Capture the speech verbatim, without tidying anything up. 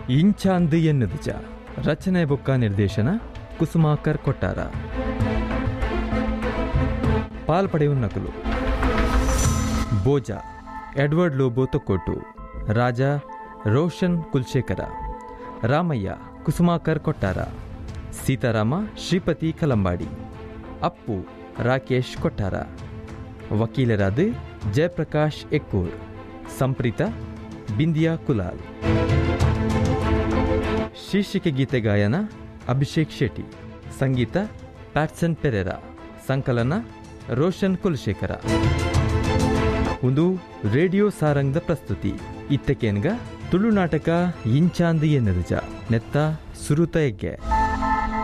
ಇಂಚಾಂದ್ ಎನ್ನುದುಜ ರಚನೆ ಬೊಕ್ಕ ನಿರ್ದೇಶನ ಕುಸುಮಾಕರ್ ಕೊಟ್ಟಾರ. ಪಾಲ್ಪಡೆಯುನ್ನಕುಲು ಬೋಜಾ ಎಡ್ವರ್ಡ್ ಲೋಬೋ ತೊಕ್ಕೊಟ್ಟು, ರಾಜ ರೋಷನ್ ಕುಲ್ಶೇಖರ, ರಾಮಯ್ಯ ಕುಸುಮಾಕರ್ ಕೊಟ್ಟಾರ, ಸೀತಾರಾಮ ಶ್ರೀಪತಿ ಕಲಂಬಾಡಿ, ಅಪ್ಪು ರಾಕೇಶ್ ಕೊಟ್ಟಾರ. ವಕೀಲರಾದ ಜಯಪ್ರಕಾಶ್ ಎಕ್ಕೂರ್, ಸಂಪ್ರೀತ ಬಿಂದಿಯಾ ಕುಲಾಲ್. ಶೀರ್ಷಿಕೆ ಗೀತೆ ಗಾಯನ ಅಭಿಷೇಕ್ ಶೆಟ್ಟಿ, ಸಂಗೀತ ಪ್ಯಾಟ್ಸನ್ ಪೆರೇರಾ, ಸಂಕಲನ ರೋಷನ್ ಕುಲಶೇಖರ. ಒಂದು ರೇಡಿಯೋ ಸಾರಂಗದ ಪ್ರಸ್ತುತಿ. ಇತ್ತಕೇನ್ಗ ತುಳು ನಾಟಕ ಇಂಚಾಂದ್ ಎನ್ನದುಜ ನೆತ್ತ ಸುರುತ ಎಗ್ಗೆ.